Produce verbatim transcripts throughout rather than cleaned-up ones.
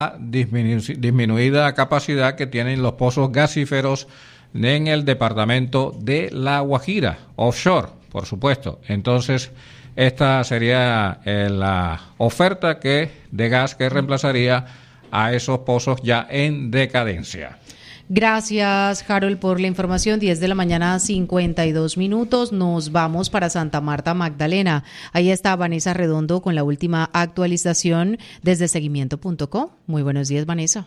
disminu- disminuida capacidad que tienen los pozos gasíferos en el departamento de La Guajira, offshore, por supuesto. Entonces, esta sería eh, la oferta que de gas que reemplazaría a esos pozos ya en decadencia. Gracias, Harold, por la información. diez de la mañana, cincuenta y dos minutos. Nos vamos para Santa Marta, Magdalena. Ahí está Vanessa Redondo con la última actualización desde seguimiento punto com. Muy buenos días, Vanessa.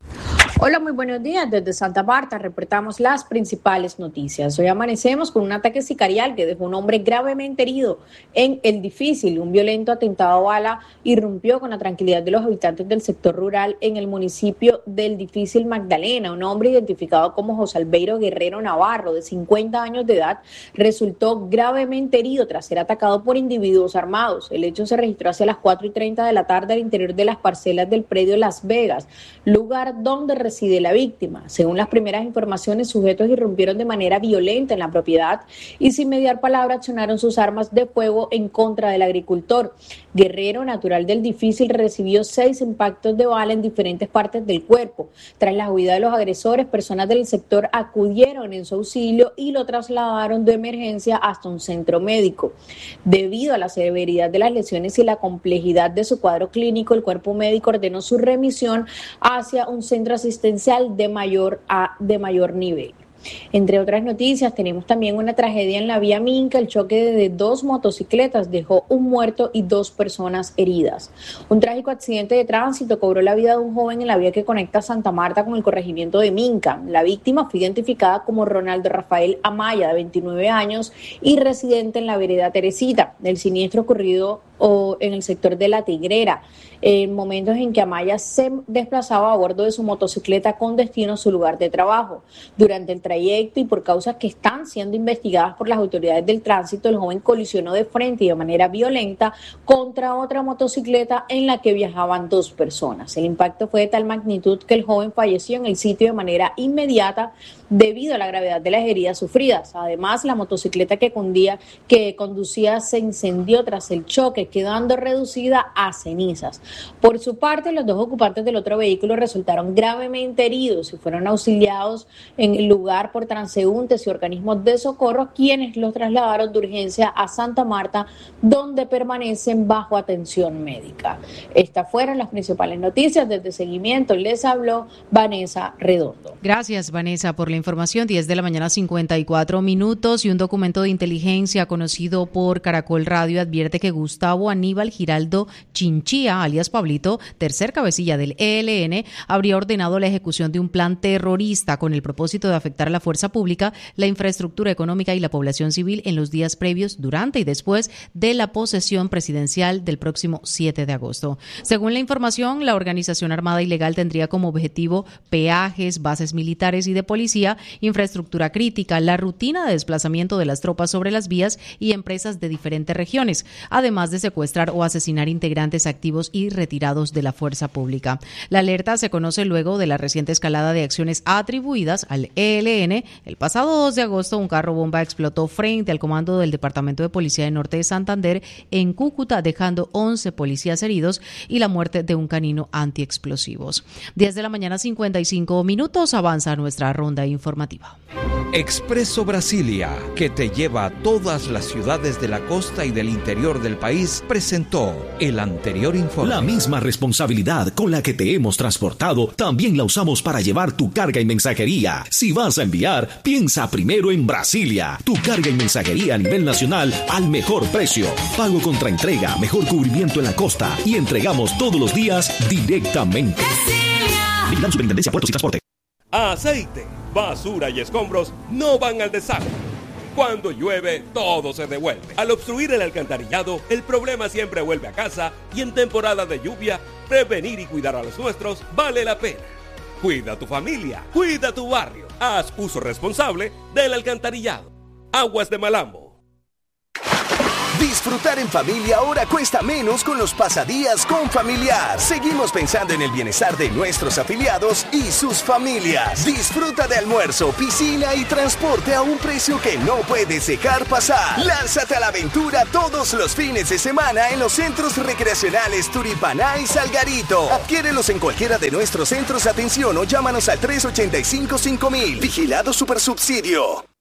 Hola, muy buenos días. Desde Santa Marta reportamos las principales noticias. Hoy amanecemos con un ataque sicarial que dejó un hombre gravemente herido en El Difícil. Un violento atentado a bala irrumpió con la tranquilidad de los habitantes del sector rural en el municipio del Difícil, Magdalena. Un hombre identificado como José Albeiro Guerrero Navarro, de cincuenta años de edad, resultó gravemente herido tras ser atacado por individuos armados. El hecho se registró hacia las cuatro y treinta de la tarde al interior de las parcelas del predio Las Vegas, lugar donde reside la víctima. Según las primeras informaciones, sujetos irrumpieron de manera violenta en la propiedad y sin mediar palabra accionaron sus armas de fuego en contra del agricultor. Guerrero, natural del Difícil, recibió seis impactos de bala en diferentes partes del cuerpo. Tras la huida de los agresores, personas del sector acudieron en su auxilio y lo trasladaron de emergencia hasta un centro médico. Debido a la severidad de las lesiones y la complejidad de su cuadro clínico, el cuerpo médico ordenó su remisión hacia un centro asistencial de mayor a de mayor nivel. Entre otras noticias, tenemos también una tragedia en la vía Minca. El choque de dos motocicletas dejó un muerto y dos personas heridas. Un trágico accidente de tránsito cobró la vida de un joven en la vía que conecta Santa Marta con el corregimiento de Minca. La víctima fue identificada como Ronaldo Rafael Amaya, de veintinueve años y residente en la vereda Teresita. El siniestro ocurrido o en el sector de La Tigrera, en momentos en que Amaya se desplazaba a bordo de su motocicleta con destino a su lugar de trabajo. Durante el trayecto y por causas que están siendo investigadas por las autoridades del tránsito, el joven colisionó de frente y de manera violenta contra otra motocicleta en la que viajaban dos personas. El impacto fue de tal magnitud que el joven falleció en el sitio de manera inmediata debido a la gravedad de las heridas sufridas. Además, la motocicleta que conducía, que conducía se incendió tras el choque, quedando reducida a cenizas. Por su parte, los dos ocupantes del otro vehículo resultaron gravemente heridos y fueron auxiliados en el lugar por transeúntes y organismos de socorro, quienes los trasladaron de urgencia a Santa Marta, donde permanecen bajo atención médica. Estas fueron las principales noticias. Desde Seguimiento les habló Vanessa Redondo. Gracias, Vanessa, por la información. diez de la mañana, cincuenta y cuatro minutos, y un documento de inteligencia conocido por Caracol Radio advierte que Gustavo Aníbal Giraldo Chinchilla, alias Pablito, tercer cabecilla del E L N, habría ordenado la ejecución de un plan terrorista con el propósito de afectar a la fuerza pública, la infraestructura económica y la población civil en los días previos, durante y después de la posesión presidencial del próximo siete de agosto. Según la información, la organización armada ilegal tendría como objetivo peajes, bases militares y de policía, infraestructura crítica, la rutina de desplazamiento de las tropas sobre las vías y empresas de diferentes regiones, además de secuestrar o asesinar integrantes activos y retirados de la fuerza pública. La alerta se conoce luego de la reciente escalada de acciones atribuidas al E L N. El pasado dos de agosto, un carro bomba explotó frente al comando del Departamento de Policía de Norte de Santander en Cúcuta, dejando once policías heridos y la muerte de un canino antiexplosivos. diez de la mañana, cincuenta y cinco minutos, avanza nuestra ronda informativa. Expreso Brasilia, que te lleva a todas las ciudades de la costa y del interior del país, presentó el anterior informe. La misma responsabilidad con la que te hemos transportado, también la usamos para llevar tu carga y mensajería. Si vas a enviar, piensa primero en Brasilia. Tu carga y mensajería a nivel nacional al mejor precio. Pago contra entrega, mejor cubrimiento en la costa y entregamos todos los días directamente. Brasilia. Vigilando Superintendencia, Puertos y Transporte. Aceite, basura y escombros no van al desagüe. Cuando llueve, todo se devuelve. Al obstruir el alcantarillado, el problema siempre vuelve a casa, y en temporada de lluvia, prevenir y cuidar a los nuestros vale la pena. Cuida a tu familia, cuida tu barrio. Haz uso responsable del alcantarillado. Aguas de Malambo. Disfrutar en familia ahora cuesta menos con los pasadías con Familiar. Seguimos pensando en el bienestar de nuestros afiliados y sus familias. Disfruta de almuerzo, piscina y transporte a un precio que no puedes dejar pasar. Lánzate a la aventura todos los fines de semana en los centros recreacionales Turipaná y Salgarito. Adquiérelos en cualquiera de nuestros centros de atención o llámanos al tres ochenta y cinco cinco mil. Vigilado Supersubsidio.